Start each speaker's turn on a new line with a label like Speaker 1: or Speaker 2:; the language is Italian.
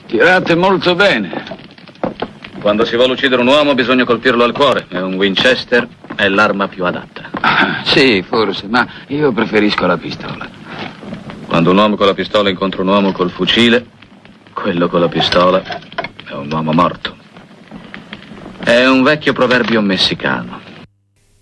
Speaker 1: Tirate molto bene.
Speaker 2: Quando si vuole uccidere un uomo bisogna colpirlo al cuore e un Winchester è l'arma più adatta.
Speaker 1: Sì, forse, ma io preferisco la pistola.
Speaker 2: Quando un uomo con la pistola incontra un uomo col fucile, quello con la pistola è un uomo morto. È un vecchio proverbio messicano.